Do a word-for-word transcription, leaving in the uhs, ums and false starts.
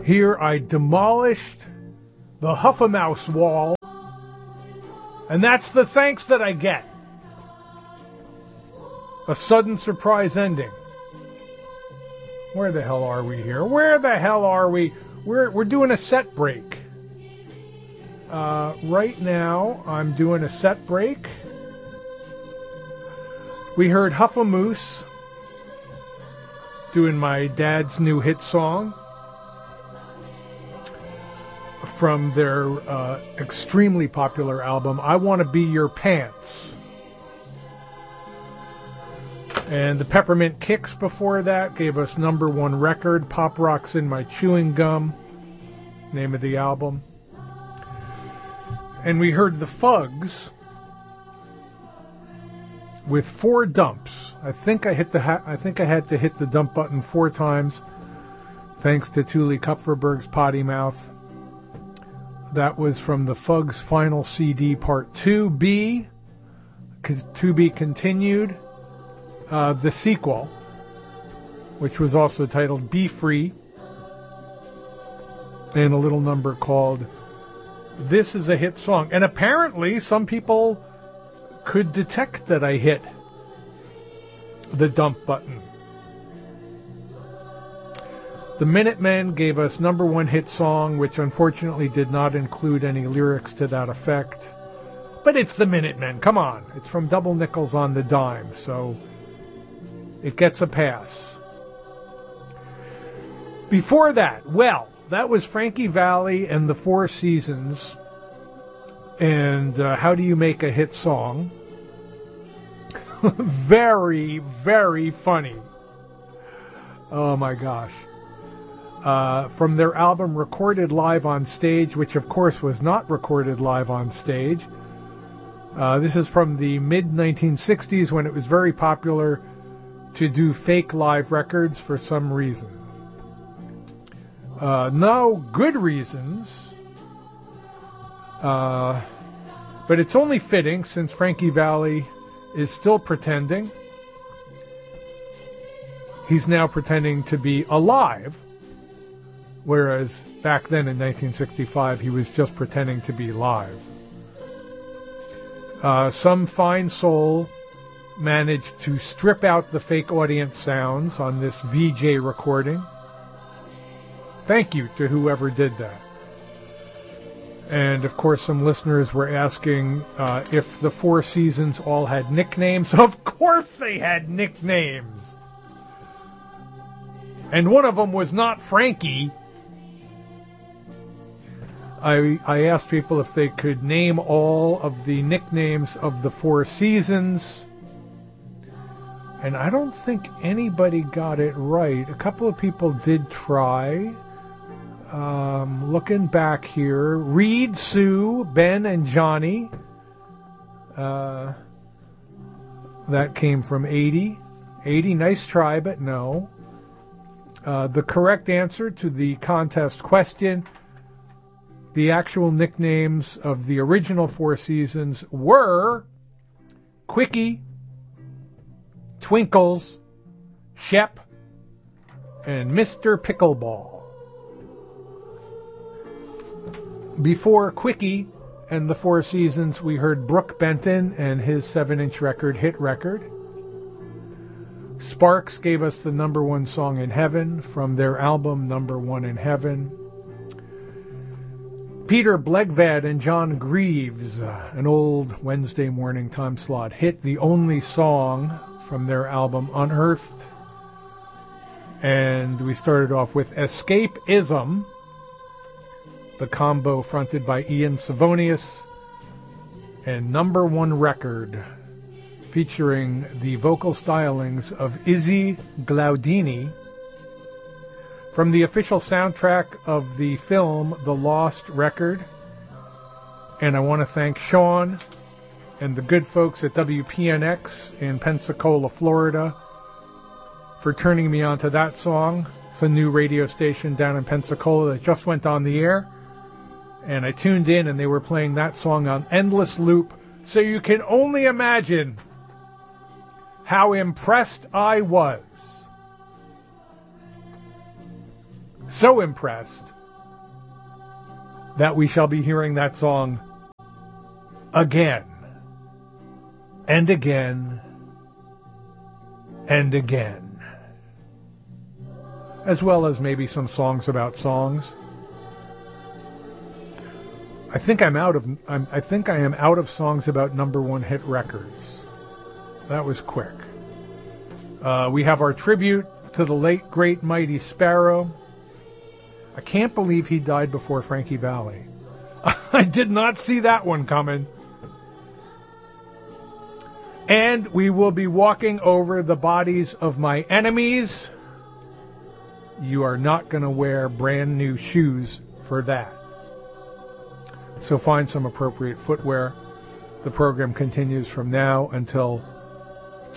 Here I demolished the Huffamouse wall, and that's the thanks that I get. A sudden surprise ending. Where the hell are we here? Where the hell are we? We're we're doing a set break. Uh, right now, I'm doing a set break. We heard Huffamoose doing my dad's new hit song from their uh, extremely popular album, I Want to Be Your Pants. And the Peppermint Kicks before that gave us number one record, Pop Rocks in My Chewing Gum, name of the album. And we heard the Fugs with Four Dumps. I think I hit the ha- I think I had to hit the dump button four times, thanks to Thule Kupferberg's potty mouth. That was from the Fugs' final C D, Part two B, to be continued. Uh, the sequel, which was also titled Be Free, and a little number called This Is a Hit Song. And apparently some people could detect that I hit the dump button. The Minutemen gave us number one hit song, which unfortunately did not include any lyrics to that effect. But it's the Minutemen, come on. It's from Double Nickels on the Dime, so it gets a pass. Before that, well, that was Frankie Valli and the Four Seasons. And uh, How Do You Make a Hit Song? Very, very funny. Oh my gosh. Uh, from their album Recorded Live on Stage, which of course was not recorded live on stage. Uh, this is from the mid nineteen sixties, when it was very popular to do fake live records for some reason. Uh, no good reasons. Uh, but it's only fitting, since Frankie Valli is still pretending. He's now pretending to be alive, whereas back then in nineteen sixty-five he was just pretending to be live. Uh, some fine soul managed to strip out the fake audience sounds on this V J recording. Thank you to whoever did that. And of course some listeners were asking uh, if the Four Seasons all had nicknames. Of course they had nicknames! And one of them was not Frankie. I, I asked people if they could name all of the nicknames of the Four Seasons, and I don't think anybody got it right. A couple of people did try. Um, looking back here, Reed, Sue, Ben, and Johnny. Uh, that came from eighty. eighty, nice try, but no. Uh, the correct answer to the contest question, the actual nicknames of the original Four Seasons were Quickie, Twinkles, Shep, and Mister Pickleball. Before Quickie and the Four Seasons, we heard Brooke Benton and his seven-inch record, Hit Record. Sparks gave us the number one song in Heaven from their album Number One in Heaven. Peter Blegvad and John Greaves, an old Wednesday morning time slot hit, the only song from their album Unearthed. And we started off with Escapism, the combo fronted by Ian Savonius, and Number One Record, featuring the vocal stylings of Izzy Glaudini, from the official soundtrack of the film The Lost Record. And I want to thank Sean and the good folks at W P N X in Pensacola, Florida, for turning me on to that song. It's a new radio station down in Pensacola that just went on the air. And I tuned in and they were playing that song on endless loop. So you can only imagine how impressed I was. so impressed that we shall be hearing that song again and again and again, as well as maybe some songs about songs. I think I'm out of I'm, I think I am out of songs about number one hit records. That was quick. Uh, we have our tribute to the late great Mighty Sparrow. I can't believe he died before Frankie Valli. I did not see that one coming. And we will be walking over the bodies of my enemies. You are not going to wear brand new shoes for that. So find some appropriate footwear. The program continues from now until